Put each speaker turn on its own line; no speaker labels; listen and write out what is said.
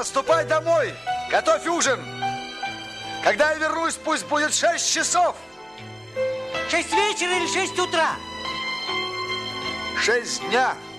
Мама, ступай домой, готовь ужин. Когда я вернусь, пусть будет 6 часов.
6 вечера или 6 утра?
6 дня.